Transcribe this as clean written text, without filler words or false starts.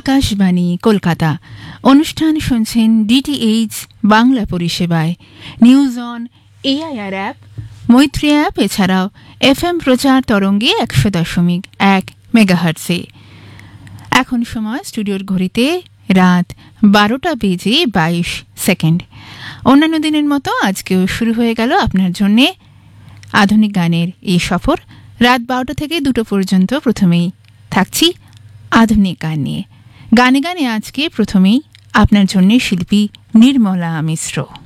আকাশবাণী কলকাতা। অনুষ্ঠান শুনছেন ডিটিএইচ বাংলা পরিষেবায়, নিউজ অন এআইআর অ্যাপ, মৈত্রী অ্যাপ, এছাড়াও এফএম প্রচার তরঙ্গে 100.1 মেগাহার্টজে। এখন সময় স্টুডিওর ঘড়িতে রাত 12টা বেজে 22 সেকেন্ড। অন্যান্য দিনের মতো আজকেও শুরু হয়ে গেল আপনার জন্যে আধুনিক গানের এই সফর। রাত 12টা থেকে 2টো পর্যন্ত প্রথমেই থাকছি আধুনিক গান নিয়ে। গানে গানে আজকে প্রথমেই আপনার জন্য শিল্পী নির্মলা মিশ্র।